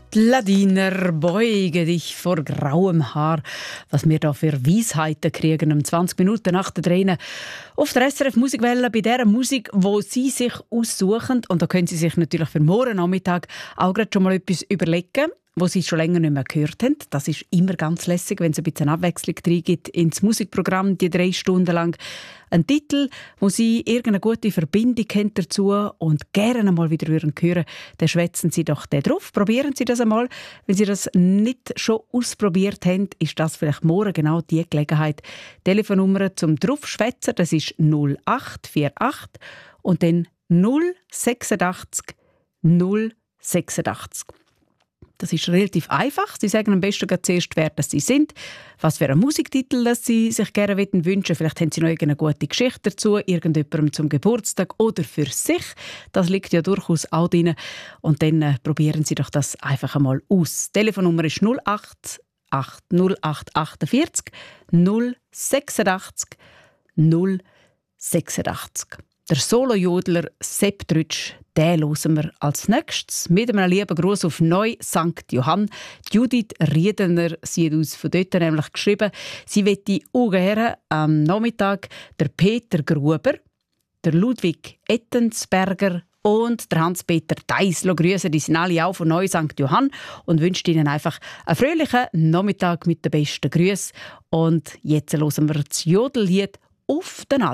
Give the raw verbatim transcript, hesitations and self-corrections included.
Die Ladiner beuge dich vor grauem Haar. Was wir da für Weisheiten kriegen um zwanzig Minuten nach der Träne auf der S R F Musikwelle bei der Musik, wo Sie sich aussuchen. Und da können Sie sich natürlich für morgen Nachmittag auch gerade schon mal etwas überlegen, wo Sie schon länger nicht mehr gehört haben. Das ist immer ganz lässig, wenn es ein bisschen Abwechslung reingibt ins Musikprogramm, die drei Stunden lang. Ein Titel, wo Sie irgendeine gute Verbindung haben dazu und gerne einmal wieder hören hören, dann schwätzen Sie doch den drauf. Probieren Sie das einmal. Wenn Sie das nicht schon ausprobiert haben, ist das vielleicht morgen genau die Gelegenheit. Telefonnummer zum Draufschwätzen, das ist null acht vier acht und dann null sechsundachtzig null sechsundachtzig. Das ist relativ einfach. Sie sagen am besten zuerst, wer das Sie sind, was für einen Musiktitel das Sie sich gerne wünschen würden. Vielleicht haben Sie noch irgendeine gute Geschichte dazu, irgendjemandem zum Geburtstag oder für sich. Das liegt ja durchaus auch drin. Und dann äh, probieren Sie doch das einfach einmal aus. Die Telefonnummer ist null acht acht null acht achtundvierzig null sechsundachtzig null sechsundachtzig. Der Solojodler Sepp Trütsch, den hören wir als nächstes. Mit einem lieben Gruß auf Neu Sankt Johann. Judith Riedener, sie hat uns von dort nämlich geschrieben, sie möchte auch gerne am Nachmittag der Peter Gruber, der Ludwig Ettensberger und der Hans-Peter Deisler grüßen. Die sind alle auch von Neu Sankt Johann und wünscht ihnen einfach einen fröhlichen Nachmittag mit den besten Grüßen. Und jetzt hören wir das Jodellied auf den